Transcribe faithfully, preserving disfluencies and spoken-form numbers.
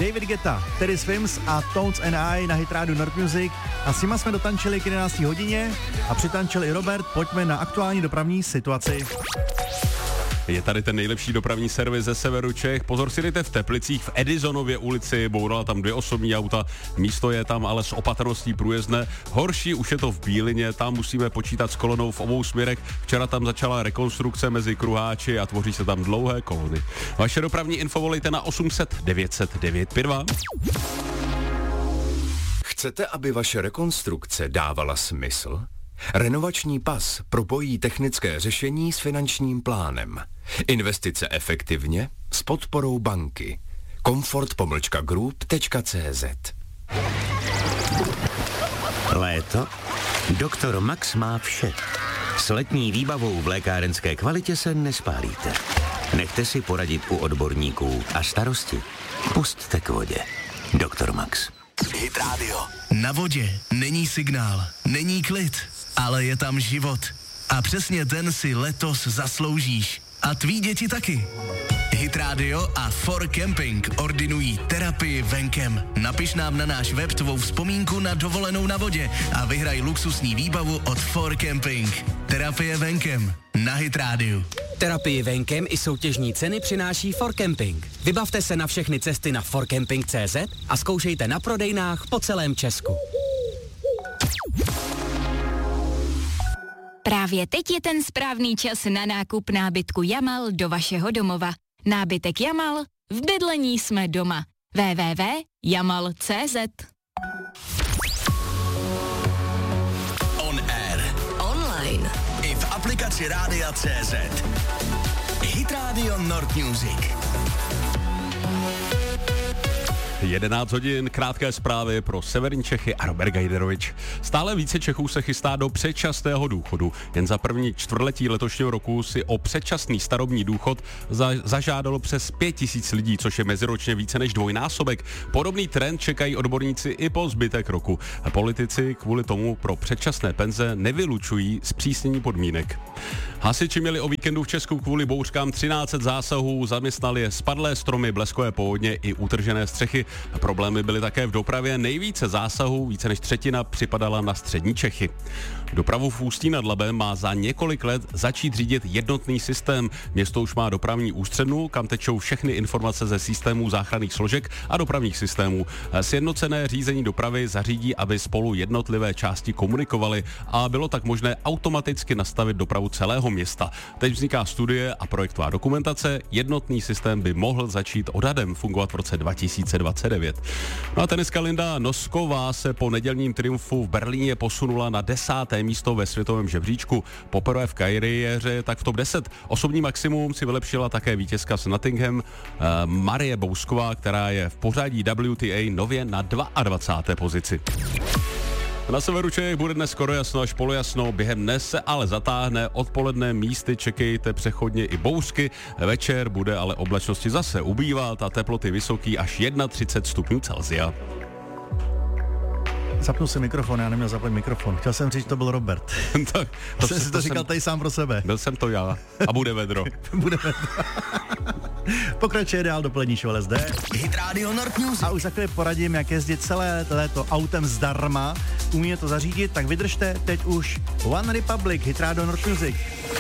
David Guetta, Teddy Swims a Tones and I na Hit Radio Nord Music. A s nima jsme dotančili k jedenácté hodině a přitančil i Robert. Pojďme na aktuální dopravní situaci. Je tady ten nejlepší dopravní servis ze severu Čech. Pozor si dejte v Teplicích v Edisonově ulici, bourala tam dvě osobní auta, místo je tam ale s opatrností průjezdné. Horší už je to v Bílině, tam musíme počítat s kolonou v obou směrech. Včera tam začala rekonstrukce mezi kruháči a tvoří se tam dlouhé kolony. Vaše dopravní info volejte na osm set devět set devět pět dva. Chcete, aby vaše rekonstrukce dávala smysl? Renovační pas propojí technické řešení s finančním plánem. Investice efektivně s podporou banky. Comfort pomlčka group tečka cé zet. Léto? Doktor Max má vše. S letní výbavou v lékárenské kvalitě se nespálíte. Nechte si poradit u odborníků a starosti pusťte k vodě. Doktor Max. Hit Radio. Na vodě není signál, není klid, ale je tam život. A přesně ten si letos zasloužíš. A tví děti taky. Hit Radio a For Camping ordinují terapii venkem. Napiš nám na náš web tvou vzpomínku na dovolenou na vodě a vyhraj luxusní výbavu od For Camping. Terapie venkem na Hit Radio. Terapii venkem i soutěžní ceny přináší For Camping. Vybavte se na všechny cesty na for camping tečka cé zet a zkoušejte na prodejnách po celém Česku. Právě teď je ten správný čas na nákup nábytku Jamal do vašeho domova. Nábytek Jamal, v bydlení jsme doma. w w w tečka jamal tečka cé zet. On air. Online. I v aplikaci Rádia tečka cé zet. Hit Radio Nord Music. jedenáct hodin, krátké zprávy pro severní Čechy a Robert Gajderovič. Stále více Čechů se chystá do předčasného důchodu. Jen za první čtvrtletí letošního roku si o předčasný starobní důchod za, zažádalo přes pět tisíc lidí, což je meziročně více než dvojnásobek. Podobný trend čekají odborníci i po zbytek roku. Politici kvůli tomu pro předčasné penze nevylučují zpřísnění podmínek. Hasiči měli o víkendu v Česku kvůli bouřkám třináct set zásahů, zaměstnali je spadlé stromy, bleskové povodně i utržené střechy. Problémy byly také v dopravě. Nejvíce zásahů, více než třetina, připadala na střední Čechy. Dopravu v Ústí nad Labem má za několik let začít řídit jednotný systém. Město už má dopravní ústřednu, kam tečou všechny informace ze systémů záchranných složek a dopravních systémů. Sjednocené řízení dopravy zařídí, aby spolu jednotlivé části komunikovaly a bylo tak možné automaticky nastavit dopravu celého města. Teď vzniká studie a projektová dokumentace. Jednotný systém by mohl začít odhadem fungovat v roce dva tisíce dvacet devět. No a tenistka Linda Nosková se po nedělním triumfu v Berlíně posunula na desáté místo ve světovém žebříčku. Poprvé v kariéře tak v top deset. Osobní maximum si vylepšila také vítězka s Nottingham eh, Marie Bousková, která je v pořadí W T A nově na dvacáté druhé pozici. Na severu Čech bude dnes skoro jasno až polojasno, během dne se ale zatáhne, odpoledne místy čekejte přechodně i bouřky, večer bude ale oblačnosti zase ubývat a teploty vysoký až třicet jedna stupňů Celsia. Zapnu si mikrofon, já neměl zapojit mikrofon. Chtěl jsem říct, že to byl Robert. to, to jsem si to, to říkal jsem, tady sám pro sebe. Byl jsem to já. A bude vedro. Bude vedro. Pokračuje dál dopolední show L S D. Hit Radio Nord Music. A už za chvíli poradím, jak jezdit celé léto autem zdarma. Umíte to zařídit, tak vydržte teď už One Republic, Hit Radio Nord Music.